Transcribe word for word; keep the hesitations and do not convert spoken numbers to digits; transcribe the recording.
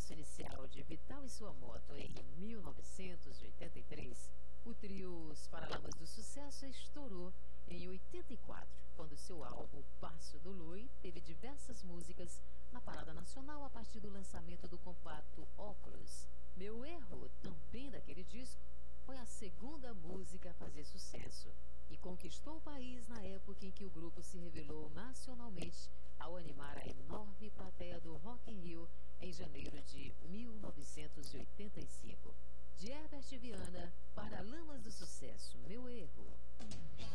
sucesso inicial de Vital e Sua Moto em mil novecentos e oitenta e três, o trio Os Paralamas do Sucesso estourou em oitenta e quatro, quando seu álbum Passo do Lui teve diversas músicas na parada nacional a partir do lançamento do compacto Óculos. Meu Erro, também daquele disco, foi a segunda música a fazer sucesso e conquistou o país na época em que o grupo se revelou nacionalmente ao animar a enorme plateia do Rock in Rio em janeiro de mil novecentos e oitenta e cinco. De Herbert Viana, Paralamas do Sucesso, Meu Erro.